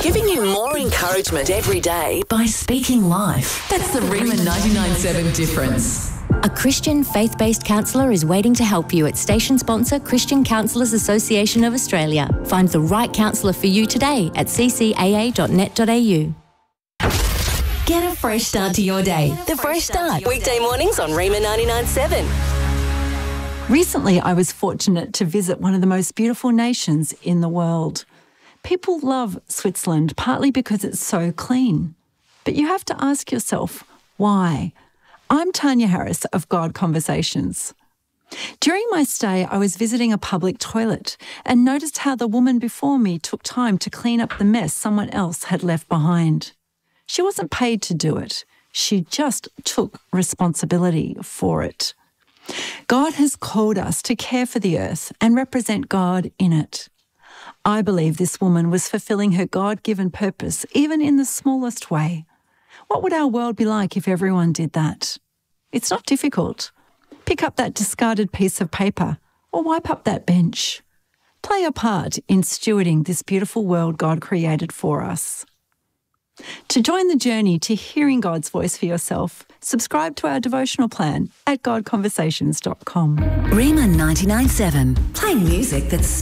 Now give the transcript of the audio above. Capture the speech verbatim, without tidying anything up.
Giving you more encouragement every day by speaking life. That's the Rima ninety-nine point seven difference. A Christian faith-based counsellor is waiting to help you at station sponsor Christian Counsellors Association of Australia. Find the right counsellor for you today at c c a a dot net dot a u. Get a fresh start to your day. The Fresh Start. Weekday mornings on Rima ninety-nine point seven. Recently, I was fortunate to visit one of the most beautiful nations in the world. People love Switzerland partly because it's so clean. But you have to ask yourself, why? I'm Tanya Harris of God Conversations. During my stay, I was visiting a public toilet and noticed how the woman before me took time to clean up the mess someone else had left behind. She wasn't paid to do it. She just took responsibility for it. God has called us to care for the earth and represent God in it. I believe this woman was fulfilling her God-given purpose, even in the smallest way. What would our world be like if everyone did that? It's not difficult. Pick up that discarded piece of paper or wipe up that bench. Play a part in stewarding this beautiful world God created for us. To join the journey to hearing God's voice for yourself, subscribe to our devotional plan at god conversations dot com. Rima ninety-nine point seven. Playing music that's